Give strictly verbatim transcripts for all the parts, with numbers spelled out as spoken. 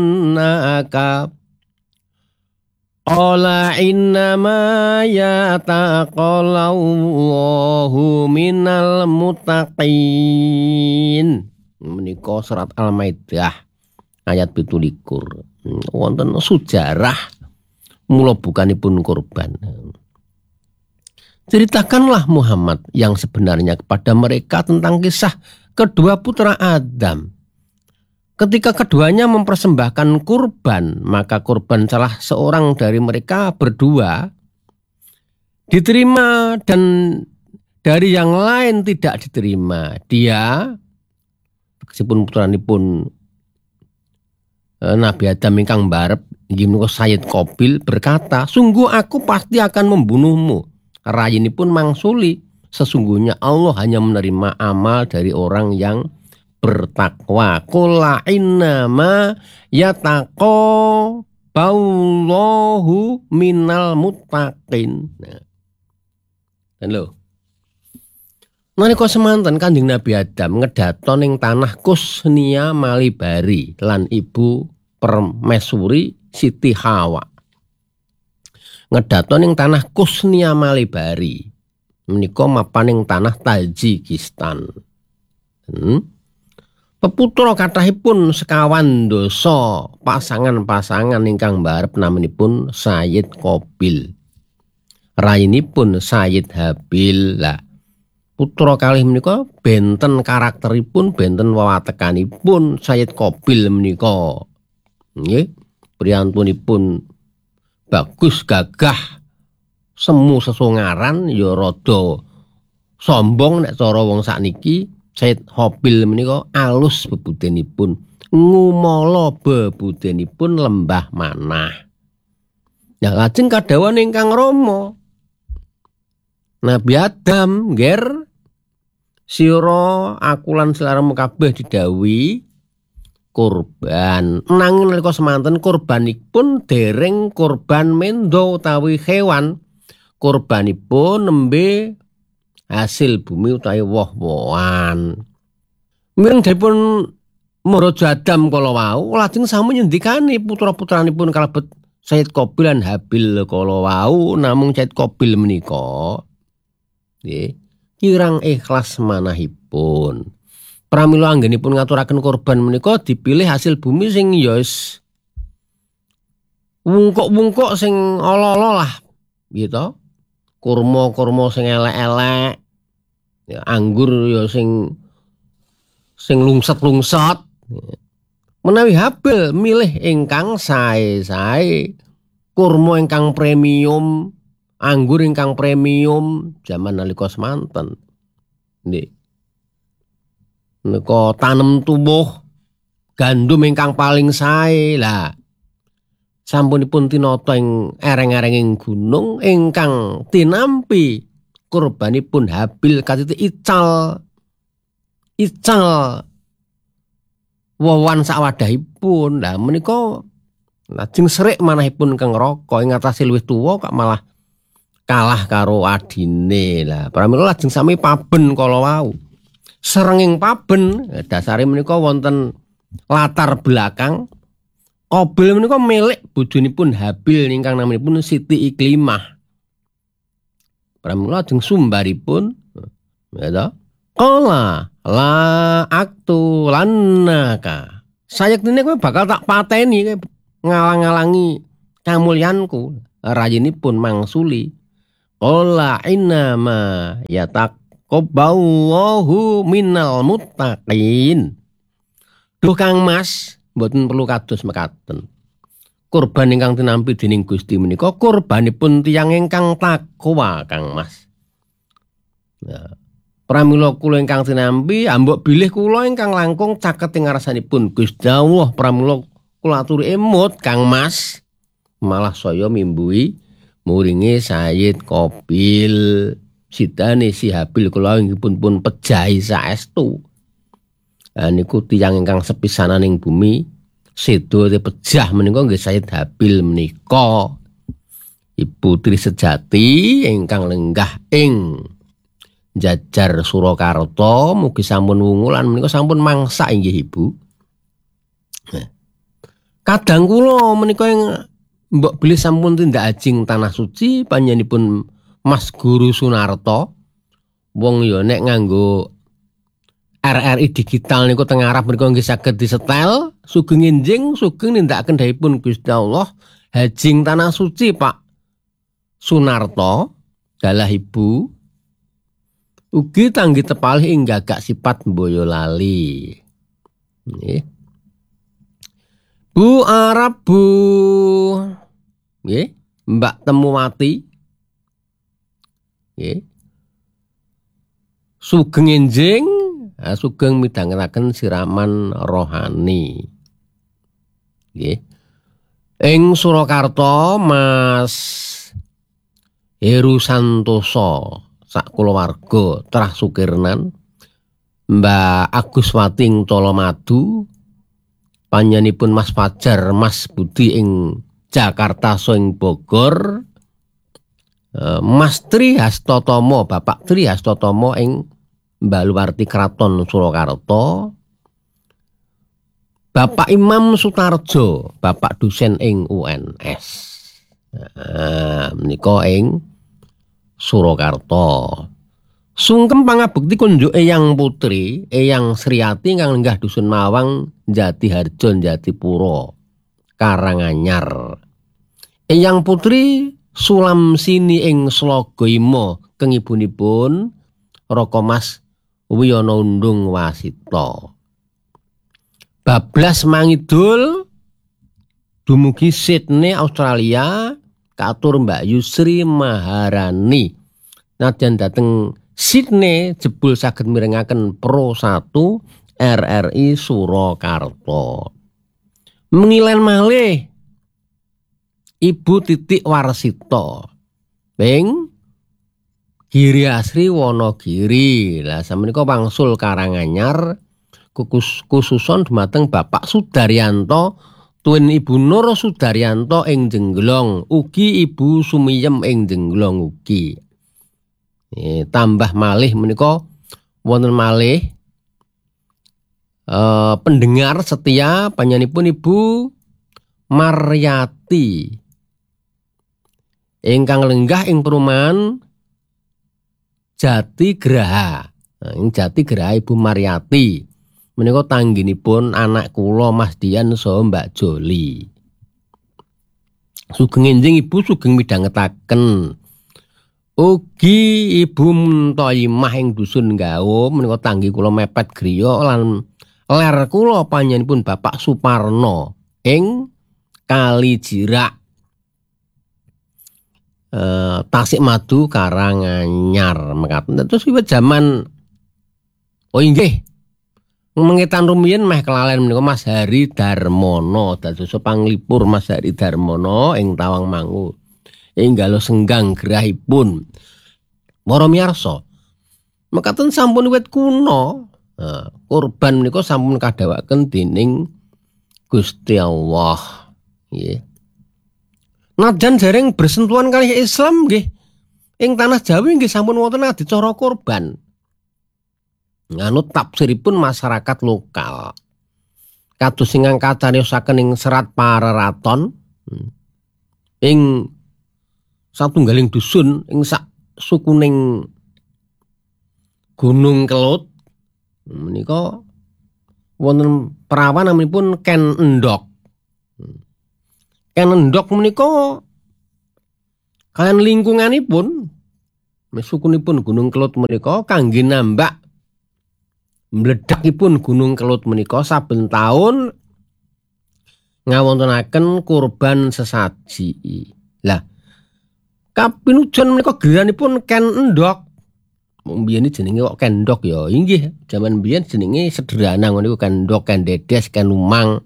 naka qala innama yataqallahu minal muttaqin. Menika surat Al-Maidah ayat pitu likur. Wonten sejarah mula bukanipun kurban. Ceritakanlah Muhammad yang sebenarnya kepada mereka tentang kisah kedua putra Adam. Ketika keduanya mempersembahkan kurban, maka kurban salah seorang dari mereka berdua diterima dan dari yang lain tidak diterima. Dia, meskipun putranipun Nabi Adam ingkang mbarep inggih menika Sayyid Qabil berkata, "Sungguh aku pasti akan membunuhmu." Rayinipun mangsuli, sesungguhnya Allah hanya menerima amal dari orang yang bertakwa. Qul innama yataqabbalallahu minal muttaqin. Nah. Dan lho. Nalika semanten Kanjeng Nabi Adam ngedhato ning tanah Kusnia Malibari lan ibu permaisuri Siti Hawa. Ngedhato ning tanah Kusnia Malibari. Menika mapaning tanah Tajikistan. Hmm? Peputra kathahipun sekawan dosa pasangan-pasangan ingkang mbarep namanipun Sayyid Qabil. Rayinipun Sayyid Habil. Lah putra kalih menika benten karakteripun, benten wawatekanipun Sayyid Qabil menika. Nggih, priyantunipun bagus gagah, semu sesongaran ya rada sombong nek cara wong sakniki. Sayyid Qabil menika alus bebudenipun, ngumala bebudenipun lembah manah. Nah lajeng kadhawan ingkang rama Nabi Adam, nger sira aku lan sliramu kabeh didhawuhi kurban. Nanging nalika semanten kurbanipun dereng kurban mendo utawi hewan. Kurbanipun nembe hasil bumi utawi woh-wohan. Mireng dipun maraja Adam kala wau lajeng sami nyendikani putra-putranipun kalebet Sayyid Qabil lan Habil kala wau, namung Sayyid Qabil menika nggih kirang ikhlas manahipun. Pramila anggenipun ngaturaken kurban menika dipilih hasil bumi sing ya wis wungkuk-wungkuk sing ala-ala lah gitu. Kurma-kurma sing elek-elek, ya, anggur ya sing sing lungset-lungset. Menawi Habil milih ingkang sae-sae, kurma ingkang premium, anggur ingkang premium jaman nalika semanten. Nggih. Nika tanem tubuh gandum ingkang paling sae. Lah sampunipun tinata ing ereng-erenging gunung ingkang tinampi kurbanipun Habil katiti ical ical wawan sawadahipun. Lah menika lajeng serik manahipun keng neraka ing atase luwih tuwa kok malah kalah karo adine. Lah pramila lajeng sami paben kala wau. Serenging paben dasare menika wonten latar belakang Qabil menika milik bojonipun Habil ingkang namanipun Siti Iklimah. Pramila lajeng sumbaripun ya ta qala la aktu lannaka. Sayektene kowe bakal tak pateni ngalang-alangi kamulyanku. Rayinipun mangsuli qala innama yataqabbalallahu minal muttaqin. Duh Kang Mas, mboten perlu kados mekaten. Kurban ingkang tinampi dening Gusti menika kurbanipun tiyang ingkang takwa Kang Mas. Nah, pramila kula ingkang tinampi ambok bilih kula ingkang langkung caket ing ngarsanipun Gusti Allah. Pramila kula aturi emut Kang Mas. Malah saya mimbui muringi Sayyid Qabil. Sidane si Habil kula inggih pun pejahi saestu. Lah niku tiyang ingkang sepisanan ing bumi sedo te pejah menika nggih Sayyid Habil menika. Ibu tri sejati ingkang lenggah ing Jajar Surakarta, mugi sampun wungu lan menika sampun mangsak inggih Ibu. Nah, Kadang kula menika ing mbok bilih sampun tindak ajing tanah suci panjenenganipun Mas Guru Sunarto. Wong ya nek nganggo R R I digital niku teng Arab menika nggih saged disetel, sugeng enjing sugeng nindakaken dawuhipun Gusti Allah, hajing tanah suci Pak Sunarto dalah ibu ugi tanggi tepalih ing gagak sifat Boyolali. Nggih. Bu Arab Bu. Nggih, Mbak Temuwati. Nggih. Sugeng enjing, sugeng midhangetaken siraman rohani. Nggih. Ing Surakarta Mas Heru Santoso sak kulawarga Trah Sukirnan, Mbak Agus Wating Colomadu, panjenenganipun Mas Fajar, Mas Budi ing Jakarta so ing Bogor, Mas Tri Hastotomo, Bapak Tri Hastotomo ing Mbaluwarti Kraton Surakarta, Bapak Imam Sutarjo, Bapak dosen ing U N S. Nah, menika ing Surakarta. Sungkem pangabekti kunjuk Eyang Putri, Eyang Sriati kang lenggah dusun Mawang, Jatiharjo, Jatipuro, Karanganyar. Eyang Putri sulam sini ing Slogoimo keng ibunipun Raka Mas Wiyono Undung Wasita. Bablas mangidul dumugi Sydney Australia katur Mbak Yusri Maharani. Nadyan dateng Sydney jebul saged mirengaken Pro satu R R I Surakarta. Mengilen malih Ibu Titik Warsita ping Giri Asri Wonogiri. Lah samenika wangsul Karanganyar kukus, khususon dumateng Bapak Sudaryanto tuwin Ibu Nur Sudaryanto ing Jengglong, ugi Ibu Sumiyem ing Jengglong ugi. E, tambah malih menika wonten malih e, pendengar setia panjenenganipun Ibu Maryati ingkang lenggah ing perumahan Jati Graha. Nah, ing Jati Graha Ibu Maryati menika tangginipun anak kula Mas Dian saha Mbak Joli. Sugeng enjing Ibu sugeng midhangetaken. Ugi Ibu Muntoyimah ing dusun Gawo menika tanggi kula mepet griya lan ler kula panjenenganipun Bapak Suparno ing Kali Jirak. Eh, Tasik Madu Karanganyar mekaten. Terus wiwit jaman oh inggih mengetan rumiyin meh kelalen menika Mas Hari Darmono dados panglipur Mas Hari Darmono ing Tawangmangu enggal senggang gerahipun. Para miyarsa mekaten sampun wiwit kuna nah, kurban menika sampun kadhawaken dening Gusti Allah nggih. Nadyan dereng bersentuhan kalih Islam nggih ing tanah Jawi nggih sampun wonten adicara kurban. Nganut tafsiripun masyarakat lokal. Kados ingkang kacariyosaken ing Serat Pareraton ing satunggaling dusun ing sak sukuning Gunung Kelut menika wonten perawan namanipun Ken Endok. Ken Endok menika kaliyan lingkunganipun sukunipun Gunung Kelut menika kangge nambak mledakipun Gunung Kelut menika saben taun ngawontenaken kurban sesaji. Lah kapinujon menika geranipun Ken Endok. Mbiyen jenenge kok Ken Endok ya. Inggih, jaman mbiyen jenenge sederhana ngono iku Ken Endok, Ken Dedes, Ken Umang.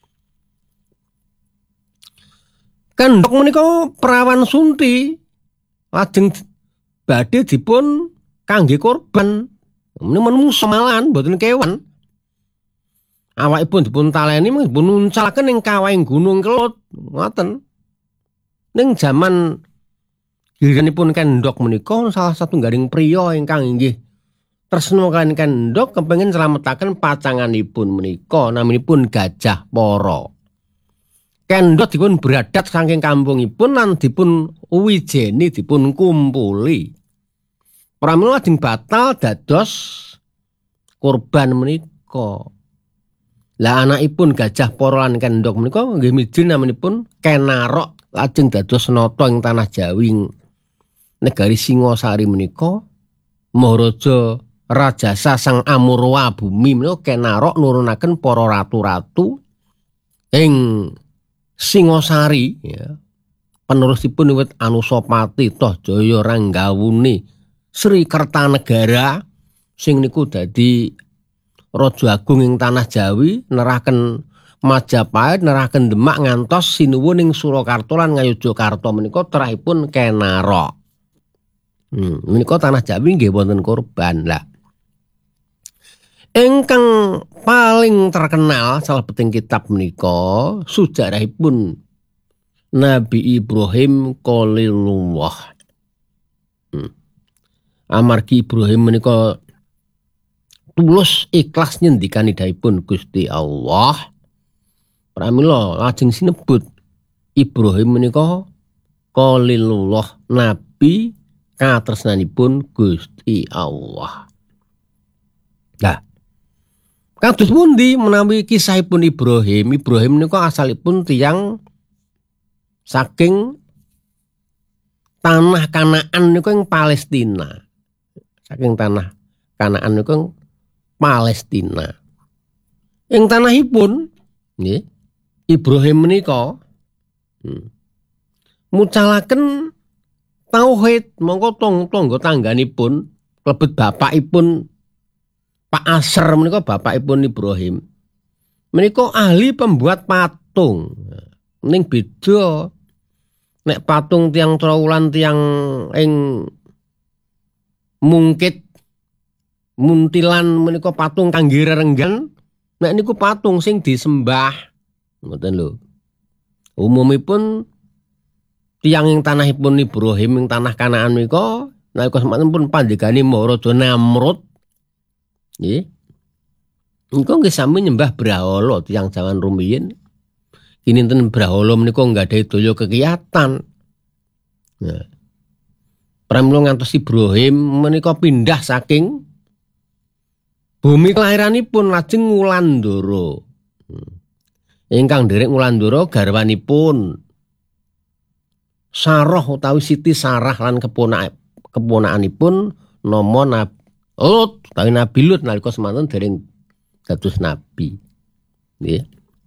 Ken Endok menika perawan sunti lajeng badhe dipun kangge kurban. Menawa manusa malahan mboten kewan. Awakipun dipun taleni dipun nuncalaken ing kawahing Gunung Kelut. Ngoten. Ning jaman giranipun Ken Endok menika salah satunggaling priya ingkang inggih tresna kaliyan Ken Endok kepengin slametaken pacanganipun menika naminipun Gajah Para. kendhot dipun beradat saking kampungipun lan dipun wijeni dipun kumpuli. Pramila lajeng batal dados kurban menika. Lah anakipun Gajah Para lan Kendhok menika nggih miji namanipun Kenarok lajeng dados nata ing tanah Jawi negari Singasari menika. Maharaja Rajasa Sang Amurwa Bumi menika Kenarok nurunaken para ratu-ratu ing Singasari ya. Penerusipun wiwit Anusapati Tohjaya Ranggawuni Sri Kertanegara sing niku dadi Raja Agung ing tanah Jawi neraken Majapahit neraken Demak ngantos sinuwun ing Surakarta lan Ngayogyakarta menika terahipun Kenarok. Hmm, menika tanah Jawi nggih wonten kurban. Lah ingkang paling terkenal salebeting kitab menika sujarahipun Nabi Ibrahim Khalilullah. Hmm. Amargi Ibrahim menika tulus ikhlas nyendikani idahipun Gusti Allah. Pramila lajeng sinebut Ibrahim menika Khalilullah, nabi katresnanipun Gusti Allah. Nah, kados pundi menawi kisahipun Ibrahim? Ibrahim menika asalipun tiyang saking tanah Kanaan niku ing Palestina. Saking tanah Kanaan niku Palestina. Ing tanahipun nggih Ibrahim menika hmm, mucalaken tauhid mongko tangga tangganipun klebet bapakipun Pak Asr menika bapakipun Ibrahim. Menika ahli pembuat patung. Ning beda nek patung tiang Trowulan tiang ing Mungkit Muntilan menika patung kangge rerenggan, nek niku patung sing disembah. Ngoten lho. Umumipun tiyang ing tanahipun Ibrahim ing tanah Kanaan menika nalika semanten pun pandegani Maharaja Namrud. Nggih. Niku nggih sami nyembah brahala tiyang jaman rumiyin. Kinten brahala menika nggadahi daya kekiyatan. Nah. Pramila ngantos Ibrahim menika pindah saking bumi kelahiranipun lajeng Wulandara. Hmm. Ingkang nderek Wulandara garwanipun Sarah utawi Siti Sarah lan keponak keponakanipun nama Nabi Lut utawi Nabi Lut nalika semanten dereng dados nabi. Nggih.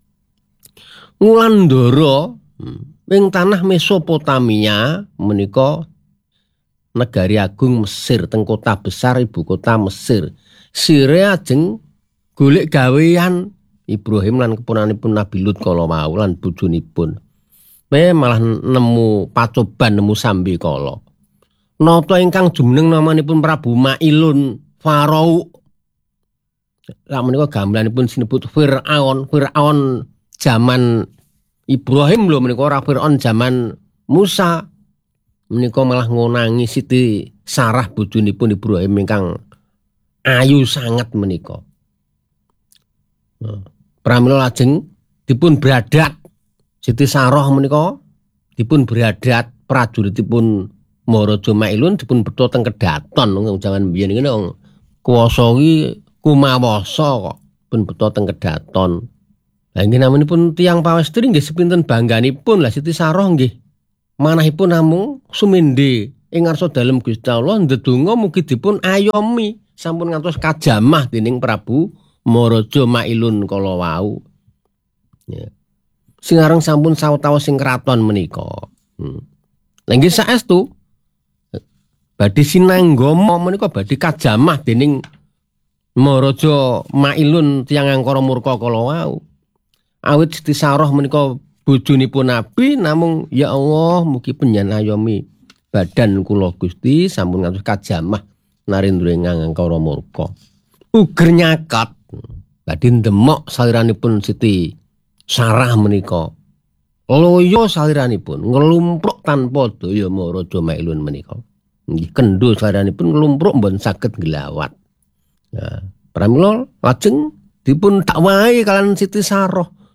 Wulandara hmm, ing tanah Mesopotamia menika negari agung Mesir teng kota besar ibu kota Mesir. Sire ajeng golek gawean Ibrahim lan keponanipun Nabi Lut kala wau lan bojonipun. Pe malah nemu pacoban nemu sambi kala. Nata ingkang jumeneng namanipun Prabu Mailun Farao. Lah menika gamelanipun sinebut Firaun. Firaun zaman Ibrahim lho menika ora Firaun zaman Musa. Menika malah ngonangi Siti Sarah bojonipun Ibrahim ingkang ayu sangat menika. Pramila lajeng dipun bradat Siti Sarah menika dipun bradat prajuritipun Maharaja Mailun dipun betha teng Kedaton jaman biyen iki wong kuwasa iki kumawasa kok pun betha teng Kedaton. Lah nggih namanipun tiyang pawestri nggih sepinten bangganipun lah Siti Sarah nggih manahipun namung sumende ing ngarsa dalem Gusti Allah ndedonga mugi dipun ayomi sampun ngantos kajamah dening Prabu Maharaja Mailun kala wau. Ya. Sing areng sampun sawetawis sing kraton menika. Hmm. Lah nggih saestu badhe sinanggama menika badhe kajamah dening Maharaja Mailun tiyang angkara murka kala wau. Awit Siti Sarah menika bojonipun Nabi namung ya Allah mugi panjenengan ayomi badan kula Gusti sampun ngantos kajamah narendra ing angkara murka. Uger nyakat badhe ndemok saliranipun Siti Sarah menika. Loyo saliranipun ngelumpruk tanpa daya Maharaja Mailun menika. Nggih kendho saliranipun ngelumpruk mboten saged nglawat. Nah, pramila lajeng dipun dakwahi kalian Siti Sarah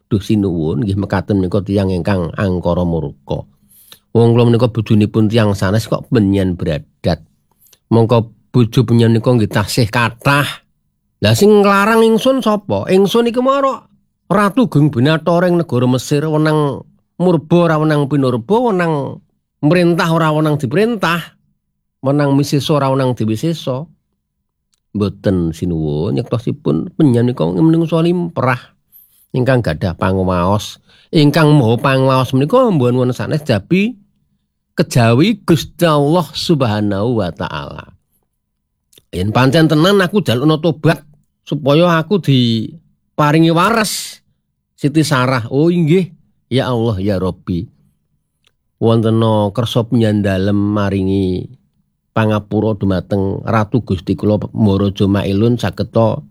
Duh sinuwun nggih mekaten menika tiyang ingkang angkara murka. Wong kula menika bojonipun tiyang sanes kok penyen bradat. Mongko bojo penyen menika nggih tasih kathah. Lah sing nglarang ingsun sapa? Ingsun iki mara Ratu Geng Binatora ing negara Mesir wenang murba ora wenang pinurba, wenang merintah ora wenang diperintah, wenang misesa ora wenang diwisesa. Mboten sinuwun nyektosipun panjenengan nika menungsa limprah ingkang gadah panguwaos, ingkang maha panguwaos menika mboten wonten sanes jabi kejawi Gusti Allah Subhanahu wa taala. Yen pancen tenan aku jalukna tobat supaya aku diparingi waras Siti Sarah. Oh inggih, ya Allah ya Rabbi. Wontena kersa penyandalem maringi pangapura dumateng Ratu Gusti kula Maraja Mailun sageta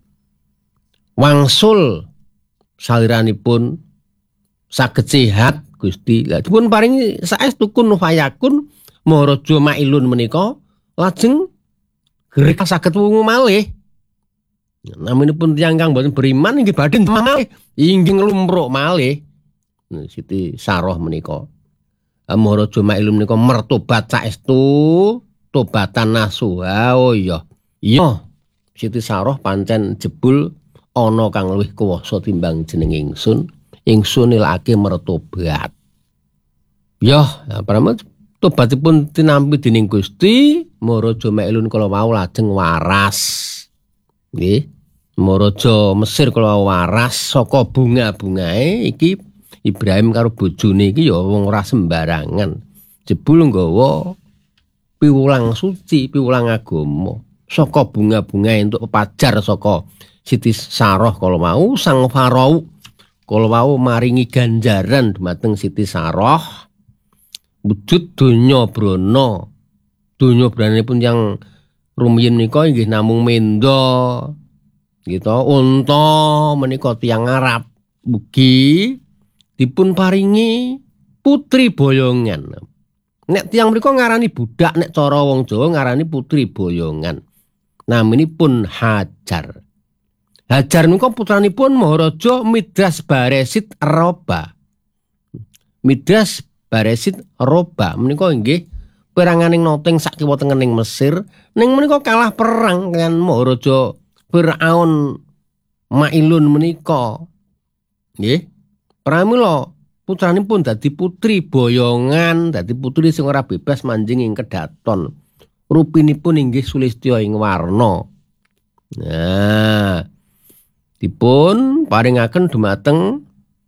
wangsul saliranipun saged sehat Gusti. Lah dipun paringi saestu kun fayakun Maraja Mailun menika lajeng grek saged wungu malih. Naminipun tiyang kang boten beriman inggih badhe malih, inggih nglumpruk malih. Siti Sarah menika. Maraja Mailun menika mertobat saestu tobatan nasuha. Oh iya. Iya. Siti Sarah pancen jebul ana kang luwih kuwasa timbang jeneng ingsun. Ingsun nilakake mertobat. Ya, pramila tobatipun tinampi dening Gusti, Maraja Mailun kala wau lajeng waras. Nggih, Maraja Mesir kala waras saka bunga-bungae iki Ibrahim karo bojone iki ya wong ora sembarangan. Jebul nggawa piwulang suci, piwulang agama saka bunga-bungae entuk pepajar saka Siti Sarah kala wau sang Farao kala wau maringi ganjaran dumateng Siti Sarah wujud donya brana. Donya branipun yang rumiyin menika inggih namung menda gitu, unta menika tiyang Arab. Mugi dipun paringi putri boyongan. Nek tiyang mriku ngarani budak, nek cara wong Jawa ngarani putri boyongan. Naminipun Hajar. Hajar menika putranipun Maharaja Midras Baresid Roba. Midras Baresid Roba menika inggih peranganing noteng sak kiwa tengening Mesir, ning menika kalah perang dengan Maharaja Firaun Mailun menika. Nggih. Pramila putranipun dadi putri boyongan, dadi putri sing ora bebas manjing ing kedaton. Rupinipun inggih sulistya ing warna. Nah, dipun paringaken dumateng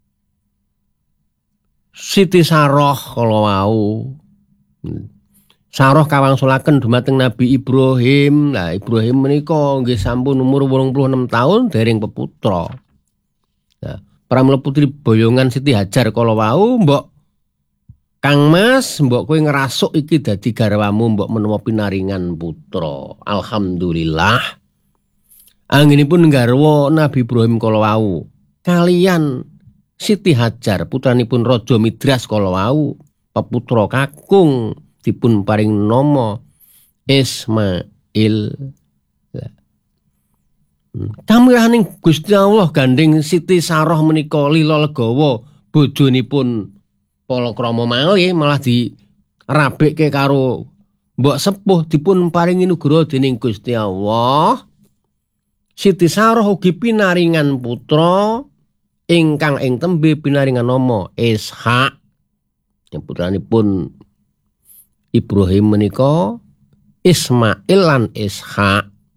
Siti Sarah kala wau. Sarah kawangsulaken dumateng Nabi Ibrahim. Nah, Ibrahim menika nggih sampun umur wolung puluh enam tahun dereng peputra. Nah, pramila putri boyongan Siti Hajar kala wau, mbok Kang Mas, mbok kowe ngrasuk iki dadi garwamu, mbok menawa pinaringan putra. Alhamdulillah. Anggenipun garwa Nabi Ibrahim kala wau kaliyan Siti Hajar putranipun Raja Midras kala wau peputra kakung dipun paring nama Ismail. Kamiraning Gusti Allah gandeng Siti Sarah menika lila legawa bojonipun palakrama malih malah dirabekke karo mbok sepuh dipun paringi nugraha dening Gusti Allah. Siti Sarah ugi pinaringan putra ingkang ing tembe pinaringan nama Ishak. Putranipun Ibrahim menika Ismail lan Ishak.